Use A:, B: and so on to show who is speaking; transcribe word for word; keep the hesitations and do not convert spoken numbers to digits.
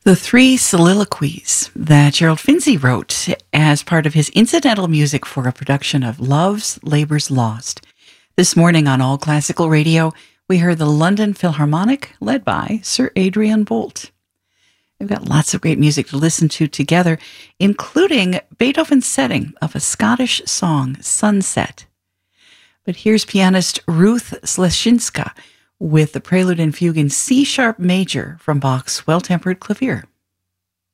A: The three soliloquies that Gerald Finzi wrote as part of his incidental music for a production of Love's Labour's Lost. This morning on All Classical Radio, we heard the London Philharmonic, led by Sir Adrian Boult. We've got lots of great music to listen to together, including Beethoven's setting of a Scottish song, Sunset. But here's pianist Ruth Sleshinska with the Prelude and Fugue in C-sharp major from Bach's Well-Tempered Clavier.